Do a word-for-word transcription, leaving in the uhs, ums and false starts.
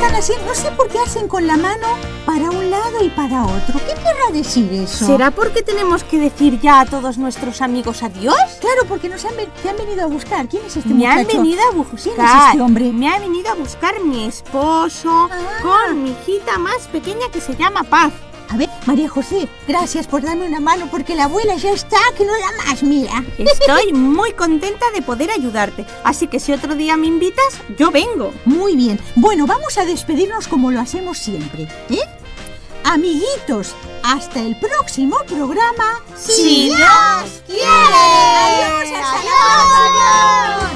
están haciendo? No sé por qué hacen con la mano para un lado y para otro. ¿Qué querrá decir eso? ¿Será porque tenemos que decir ya a todos nuestros amigos adiós? Claro, porque nos han, ven- te han venido a buscar. ¿Quién es este Me han muchacho? venido a buscar. ¿Quién es este hombre? Me ha venido a buscar mi esposo Ah. con mi hijita más pequeña que se llama Paz. A ver, María José, gracias por darme una mano porque la abuela ya está, que no da más, mira. Estoy muy contenta de poder ayudarte, así que si otro día me invitas, yo vengo. Muy bien. Bueno, vamos a despedirnos como lo hacemos siempre, ¿eh? Amiguitos, hasta el próximo programa. ¡Si Dios quiere! ¡Adiós! ¡Hasta la próxima!